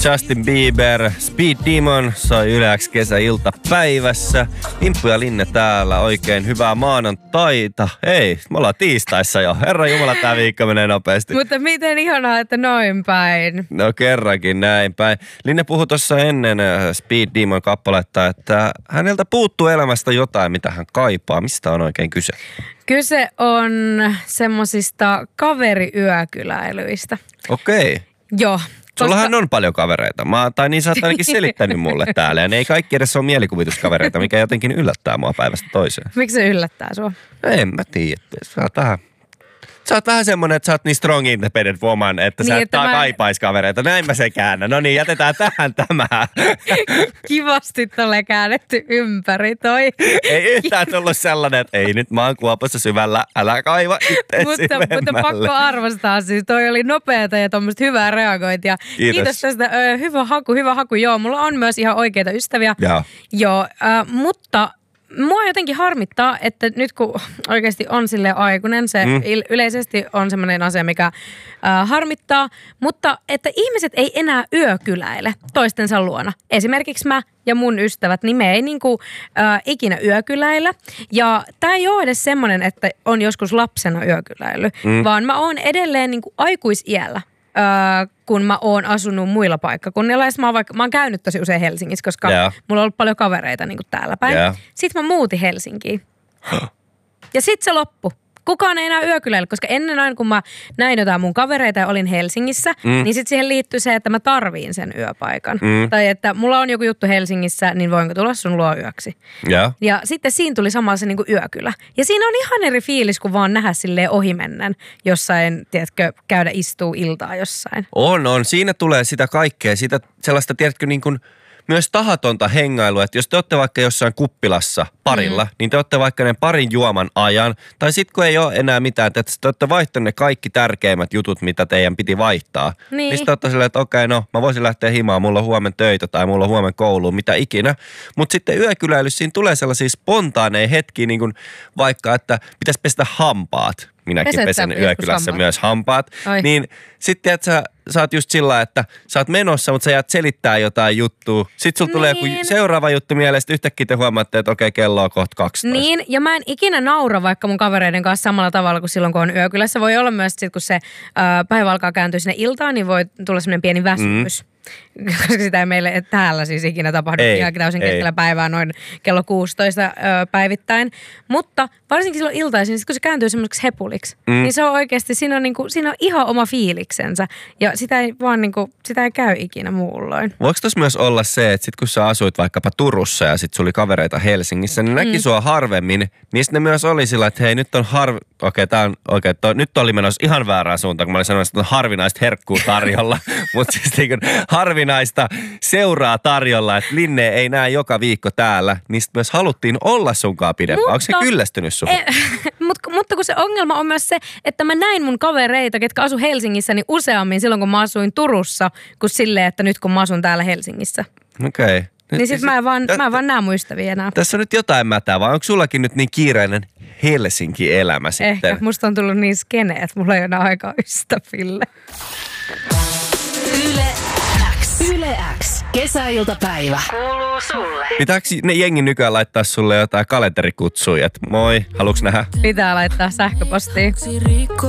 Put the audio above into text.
Justin Bieber, Speed Demon soi Yle X kesäiltapäivässä. Imppu ja Linne täällä, oikein hyvää maanantaita. Hei, me ollaan tiistaissa jo. Herra Jumala, tää viikko menee nopeasti. Mutta miten ihanaa, että noin päin. No kerrankin näin päin. Linne puhui tuossa ennen Speed Demon kappaletta, että häneltä puuttuu elämästä jotain, mitä hän kaipaa. Mistä on oikein kyse? Kyse on semmosista kaveriyökyläilyistä. Okei. Joo. Sullahan on paljon kavereita. Tai niin sä oot ainakin selittänyt mulle täällä. Ja ne ei kaikki edes ole mielikuvituskavereita, mikä jotenkin yllättää mua päivästä toiseen. Miksi se yllättää sua? En mä tiedä. Sä oot vähän semmonen, että sä oot niin strong independent woman, että niin, sä et kaipais kavereita. Näin mä se käännän. No niin, jätetään tähän tämä. Kivasti tolle käännetty ympäri toi. Ei yhtään tullut sellainen, että ei nyt mä oon kuopassa syvällä, älä kaiva itteesi mutta pakko arvostaa siis. Toi oli nopeata ja tommoista hyvää reagointia. Kiitos tästä. Hyvä haku. Joo, mulla on myös ihan oikeita ystäviä. Joo, mutta mua jotenkin harmittaa, että nyt kun oikeasti on silleen aikuinen, se yleisesti on semmoinen asia, mikä harmittaa, mutta että ihmiset ei enää yökyläile toistensa luona. Esimerkiksi mä ja mun ystävät, niin me ei ikinä yökyläillä. Ja tää ei ole edes semmoinen, että on joskus lapsena yökyläily, vaan mä oon edelleen aikuisiällä. Kun mä oon asunut muilla paikkakunnilla. Ja mä oon käynyt tosi usein Helsingissä, koska mulla on ollut paljon kavereita tääällä päin. Sitten mä muutin Helsinkiin. Ja sit se loppu. Kukaan ei enää yökyläillä, koska ennen aina kun mä näin jotain mun kavereita ja olin Helsingissä, niin sit siihen liittyy se, että mä tarviin sen yöpaikan. Tai että mulla on joku juttu Helsingissä, niin voinko tulla sun luo yöksi. Ja sitten siinä tuli samalla se yökylä. Ja siinä on ihan eri fiilis, kuin vaan nähdä silleen ohimennen jossain, tiedätkö, käydä istuu iltaa jossain. On. Siinä tulee sitä kaikkea, sitä sellaista, tiedätkö, niin kuin myös tahatonta hengailua, että jos te olette vaikka jossain kuppilassa parilla, niin te olette vaikka ne parin juoman ajan, tai sitten kun ei ole enää mitään, että te olette vaihtaneet ne kaikki tärkeimmät jutut, mitä teidän piti vaihtaa. Niin sitten olette silleen, että okei, no mä voisin lähteä himaan, mulla on huomen töitä tai mulla on huomen kouluun, mitä ikinä. Mutta sitten yökyläilyssä siinä tulee sellaisia spontaaneja hetkiä, niin kuin vaikka, että pitäisi pestä hampaat. Minäkin pesen yökylässä myös hampaat. Niin sitten sä oot just sillä, että sä oot menossa, mutta sä jäät selittää jotain juttua. Sitten sulla tulee joku seuraava juttu mieleen, sitten yhtäkkiä te huomaatte, että okei, kello on kohta 12. Niin, ja mä en ikinä naura vaikka mun kavereiden kanssa samalla tavalla kuin silloin, kun on yökylässä. Voi olla myös, että kun se päivä alkaa kääntyä sinne iltaan, niin voi tulla semmoinen pieni väsymys. Koska sitä ei meille täällä siis ikinä tapahdu ihan täysin keskellä päivää noin kello 16 päivittäin. Mutta varsinkin silloin iltaisin, kun se kääntyy semmoiseksi hepuliksi, niin se on oikeasti, siinä on ihan oma fiiliksensä. Ja sitä ei vaan sitä ei käy ikinä muulloin. Voiko tuossa myös olla se, että sit kun sä asuit vaikkapa Turussa ja sit sulla oli kavereita Helsingissä, niin näki sua harvemmin, niin ne myös oli sillä, että hei nyt on nyt oli menossa ihan väärään suuntaan, kun mä olin sanonut, että on harvinaista herkkuu tarjolla. Mutta siis harvinaista seuraa tarjolla, että Linne ei näe joka viikko täällä, niin myös haluttiin olla sunkaan pidempään. Onko se kyllästynyt sun? Mutta kun se ongelma on myös se, että mä näin mun kavereita, ketkä asu Helsingissä, niin useammin silloin, kun mä asuin Turussa, kuin silleen, että nyt kun mä asun täällä Helsingissä. Okei. Niin sit mä en vaan näe mun ystäviä enää. Tässä on nyt jotain mätää, vai onko sullakin nyt niin kiireinen Helsinki-elämä sitten? Ehkä. Musta on tullut niin skene, että mulla ei ole enää aikaa ystäville. Yle X. Kesäiltapäivä. Kuuluu sulle. Pitääkö ne jengi nykyään laittaa sulle jotain kalenterikutsuja, että moi, haluuks nähdä? Pitää laittaa sähköpostiin.